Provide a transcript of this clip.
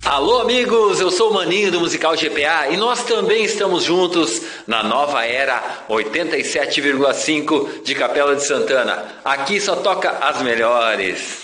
Alô amigos, eu sou o Maninho do Musical GPA e nós também estamos juntos na nova era 87,5 de Capela de Santana. Aqui só toca as melhores.